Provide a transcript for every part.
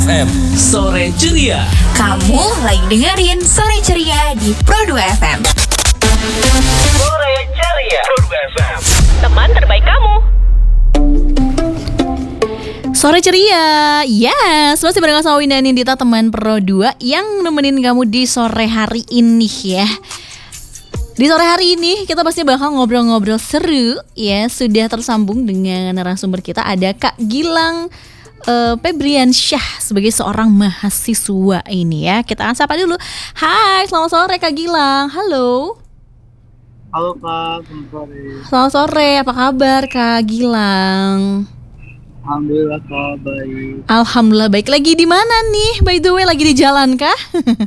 FM, Sore Ceria. Kamu lagi dengerin Sore Ceria di Pro2 FM. Sore Ceria, Pro2 FM. Teman terbaik kamu. Sore Ceria, yes, masih bareng sama Winda Nindita, teman Pro2 yang nemenin kamu di sore hari ini ya. Di sore hari ini kita pasti bakal ngobrol-ngobrol seru ya. Sudah tersambung dengan narasumber kita, ada Kak Gilang Febriansyah sebagai seorang mahasiswa ini ya. Kita akan sapa dulu. Hai, selamat sore Kak Gilang. Halo. Halo Kak, selamat sore. Selamat sore, apa kabar Kak Gilang? Alhamdulillah Kak, baik. Alhamdulillah baik. Lagi di mana nih? By the way, lagi di jalan kah?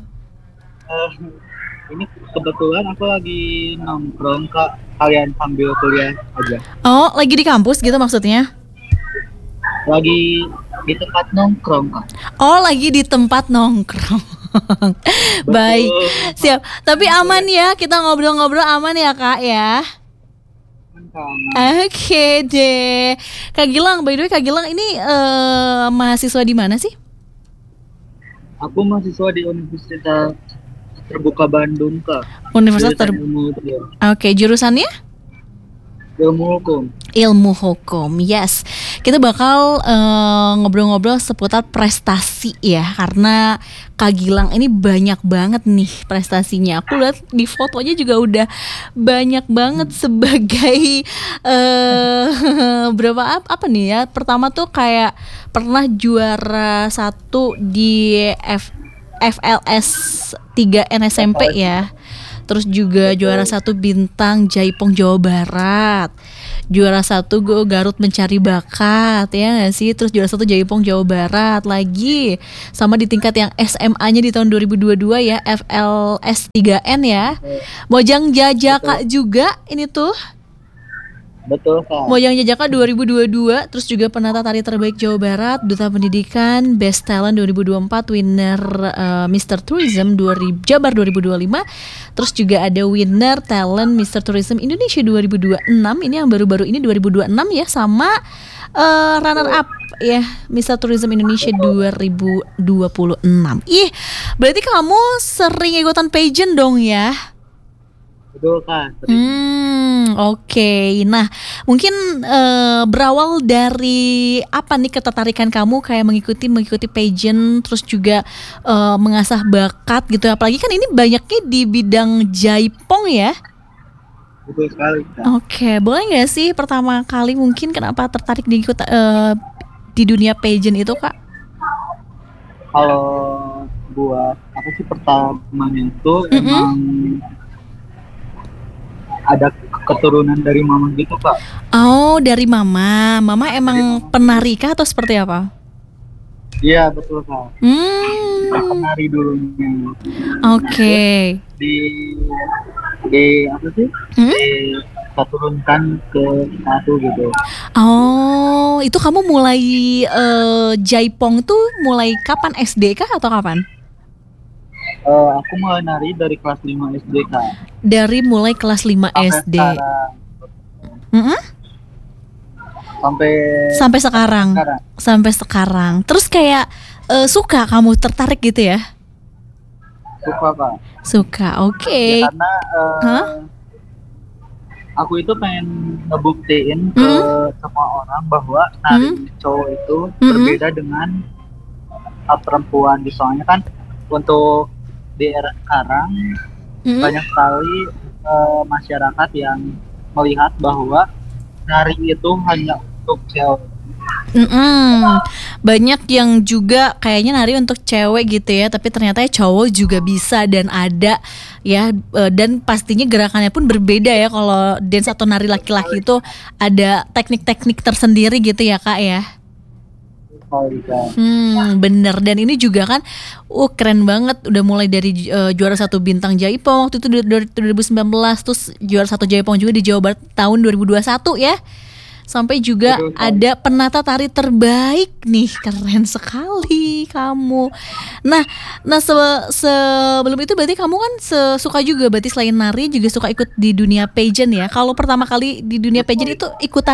Ini kebetulan aku lagi nongkrong Kak, kalian sambil kuliah aja. Oh, lagi di kampus gitu maksudnya? Lagi di tempat nongkrong Kak. Oh, lagi di tempat nongkrong. Baik, siap. Tapi aman ya, kita ngobrol-ngobrol aman ya Kak ya? Oke deh. Kak Gilang, by the way Kak Gilang ini mahasiswa di mana sih? Aku mahasiswa di Universitas Terbuka Bandung Kak. Universitas Oke, jurusannya? Ilmu Hukum. Ilmu Hukum, yes. Kita bakal ngobrol-ngobrol seputar prestasi ya. Karena Kak Gilang ini banyak banget nih prestasinya. Aku lihat di fotonya juga udah banyak banget sebagai berapa apa nih ya. Pertama tuh kayak pernah juara 1 di FLS 3N SMP ya. Terus juga juara 1 Bintang Jaipong Jawa Barat, juara 1 Garut Mencari Bakat ya nggak sih. Terus juara 1 Jaipong Jawa Barat lagi. Sama di tingkat yang SMA-nya di tahun 2022 ya, FLS 3N ya. Mojang Jajaka juga ini tuh. Betul Kak. Mojang Jajaka 2022. Terus juga penata tari terbaik Jawa Barat, Duta Pendidikan, Best Talent 2024, winner Mr. Tourism Jabar 2025. Terus juga ada winner Talent Mr. Tourism Indonesia 2026. Ini yang baru-baru ini 2026 ya. Sama runner up ya Mr. Tourism Indonesia 2026. Ih, berarti kamu sering ikutan pageant dong ya? Betul Kak. Oke. Nah, mungkin berawal dari apa nih ketertarikan kamu kayak mengikuti pageant, terus juga mengasah bakat gitu. Apalagi kan ini banyaknya di bidang jaipong ya. Betul sekali Kak. Oke, boleh nggak sih pertama kali mungkin kenapa tertarik di dunia pageant itu Kak? Kalau buat aku sih pertamanya itu emang ada keturunan dari mama gitu Kak. Oh, dari mama. Mama emang penari kah atau seperti apa? Iya betul Kak. Penari dulunya. Oke. Di apa sih? Diturunkan ke satu gitu. Oh, itu kamu mulai jaipong tuh mulai kapan, SD kah atau kapan? Aku mulai nari dari kelas 5 SD Kak. Dari mulai kelas 5 SD. Sampai sekarang. Sampai sekarang. Terus kayak suka kamu tertarik gitu ya? Suka Kak. Suka, oke. Ya, karena aku itu pengen ngebuktiin ke semua orang bahwa nari cowok itu berbeda dengan perempuan. Soalnya kan untuk di era sekarang banyak sekali masyarakat yang melihat bahwa nari itu hanya untuk cewek. Banyak yang juga kayaknya nari untuk cewek gitu ya, tapi ternyata cowok juga bisa dan ada ya, dan pastinya gerakannya pun berbeda ya. Kalau dance atau nari laki-laki itu ada teknik-teknik tersendiri gitu ya Kak ya. Bener. Dan ini juga kan keren banget. Udah mulai dari juara 1 Bintang Jaipong waktu itu 2019. Terus juara 1 Jaipong juga di Jawa Barat tahun 2021 ya. Sampai juga ada penata tari terbaik nih. Keren sekali kamu. Nah sebelum itu berarti kamu kan suka juga, berarti selain nari juga suka ikut di dunia pageant ya. Kalau pertama kali di dunia pageant itu ikutan